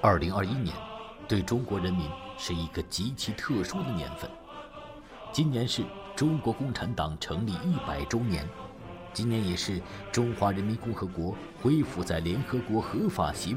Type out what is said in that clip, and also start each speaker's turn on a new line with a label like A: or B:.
A: 2021年对中国人民是一个极其特殊的年份。今年是中国共产党成立100周年，今年也是中华人民共和国恢复在联合国合法席位